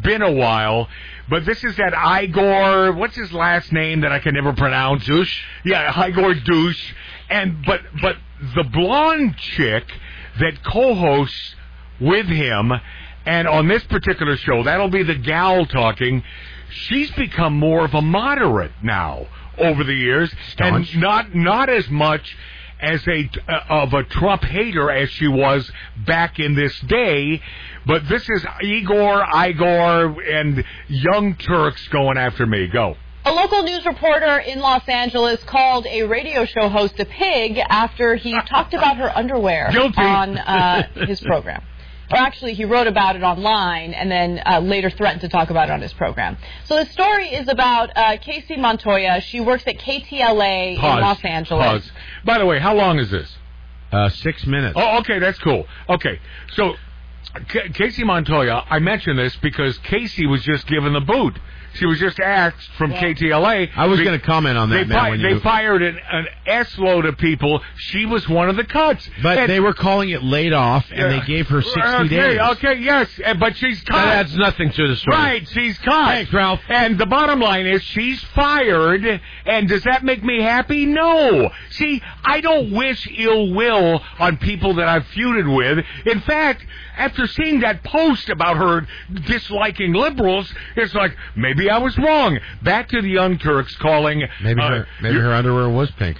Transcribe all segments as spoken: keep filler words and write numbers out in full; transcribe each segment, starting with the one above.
been a while, but this is that Igor, what's his last name that I can never pronounce? Douche? Yeah, Igor Douche. And, but, but the blonde chick that co-hosts with him, and on this particular show, that'll be the gal talking, she's become more of a moderate now over the years, Staunch. and not not as much as a uh, of a Trump hater as she was back in this day. But this is Igor, Igor, and Young Turks going after me. Go. A local news reporter in Los Angeles called a radio show host a pig after he talked about her underwear Guilty. on uh, his program. Or actually, he wrote about it online and then uh, later threatened to talk about it on his program. So the story is about uh, Casey Montoya. She works at K T L A Pause. in Los Angeles. Pause. By the way, how long is this? Uh, six minutes. Oh, okay, that's cool. Okay, so C- Casey Montoya, I mentioned this because Casey was just given the boot. She was just asked from well, K T L A. I was going to comment on that. They, Matt, fi- when they you... fired an, an S-load of people. She was one of the cuts. But and, they were calling it laid off, and uh, they gave her sixty okay, days. Okay, yes, but she's cut. That adds nothing to the story. Right, she's cut. Thanks, Ralph. And the bottom line is she's fired, and does that make me happy? No. See, I don't wish ill will on people that I've feuded with. In fact, after seeing that post about her disliking liberals, it's like, maybe I was wrong. Back to the Young Turks calling... Maybe uh, her, maybe her underwear was pink.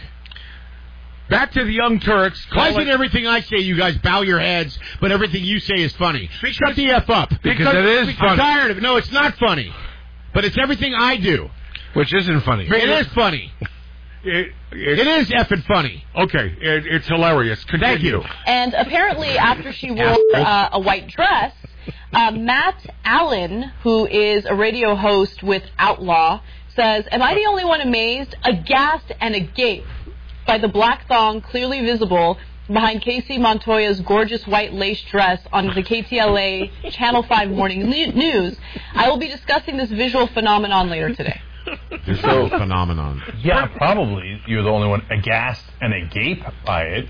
Back to the Young Turks calling... Why is it everything I say you guys bow your heads, but everything you say is funny? Because, Shut the F up. Because, because it is I'm funny. tired of it. No, it's not funny. But it's everything I do. Which isn't funny. It is funny. It, it is effing funny. Okay, it, it's hilarious. Continue. Thank you. And apparently, after she wore uh, a white dress, uh, Matt Allen, who is a radio host with Outlaw, says, "Am I the only one amazed, aghast, and agape by the black thong clearly visible behind Casey Montoya's gorgeous white lace dress on the K T L A Channel five Morning News? I will be discussing this visual phenomenon later today." So phenomenon. Yeah, probably you're the only one aghast and agape by it.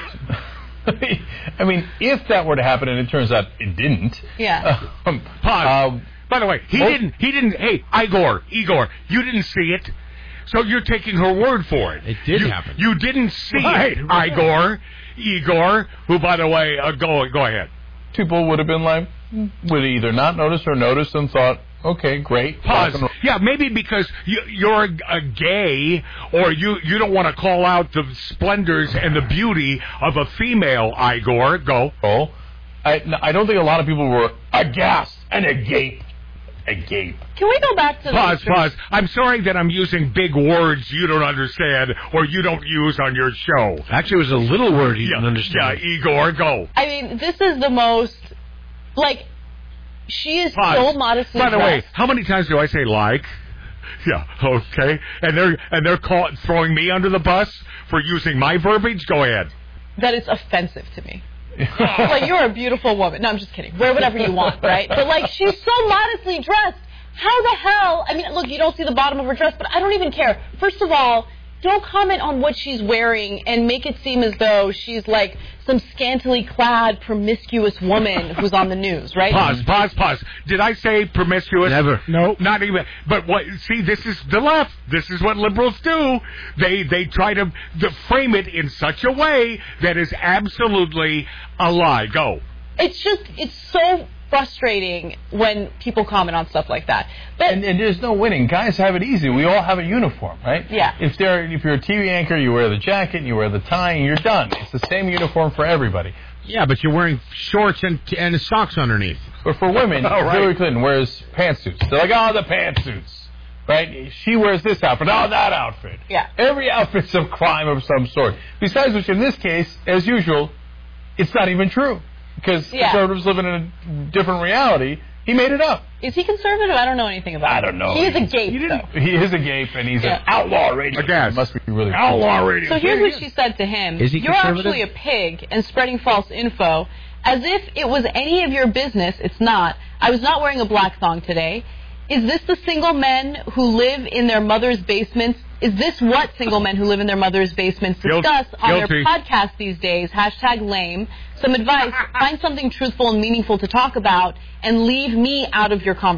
I mean, if that were to happen, and it turns out it didn't. Yeah. Um, Pause. Um, By the way, he most, didn't. He didn't. Hey, Igor, Igor, you didn't see it, so you're taking her word for it. It did you, happen. You didn't see right, it, right. Igor, Igor. Who, by the way, uh, go go ahead. People would have been like, would either not notice or notice and thought, okay, great. Pause. Yeah, maybe because you, you're a, a gay, or you, you don't want to call out the splendors and the beauty of a female, Igor. Go. Oh, I, I don't think a lot of people were aghast and agape. Agape. Can we go back to Pause, the... pause. I'm sorry that I'm using big words you don't understand or you don't use on your show. Actually, it was a little word you yeah, didn't understand. Yeah, Igor, go. I mean, this is the most, like, she is Pause. so modestly By the way, dressed. how many times do I say like? Yeah, okay. And they're and they're call, throwing me under the bus for using my verbiage? Go ahead. That is offensive to me. Like, you're a beautiful woman. No, I'm just kidding. Wear whatever you want, right? But, like, she's so modestly dressed. How the hell? I mean, look, you don't see the bottom of her dress, but I don't even care. First of all, don't comment on what she's wearing and make it seem as though she's, like, some scantily clad, promiscuous woman who's on the news, right? Pause, pause, pause. Did I say promiscuous? Never. No, not even. But what? See, this is the left. This is what liberals do. They they try to, to frame it in such a way that is absolutely a lie. Go. It's just, it's so frustrating when people comment on stuff like that. But And, and there's no winning. Guys have it easy. We all have a uniform, right? Yeah. If they're if you're a T V anchor, you wear the jacket, you wear the tie, and you're done. It's the same uniform for everybody. Yeah, but you're wearing shorts and and socks underneath. But for women, Oh, right. Hillary Clinton wears pantsuits. They're like, oh, the pantsuits. Right? She wears this outfit. Oh, that outfit. Yeah. Every outfit's a crime of some sort. Besides which, in this case, as usual, it's not even true. Because Yeah. conservatives live in a different reality. He made it up. is he conservative? I don't know anything about I it. don't know. He is a He gape, didn't- though. He is a gape, and he's Yeah. an outlaw radio. I guess. He must be really cool. Outlaw radio. So here's what she said to him. Is he You're conservative? actually a pig and spreading false info. As if it was any of your business. It's not. I was not wearing a black thong today. Is this the single men who live in their mother's basements? Is this what single men who live in their mother's basements Guilt- discuss on guilty. their podcast these days? Hashtag lame. Some advice. Find something truthful and meaningful to talk about and leave me out of your conversation.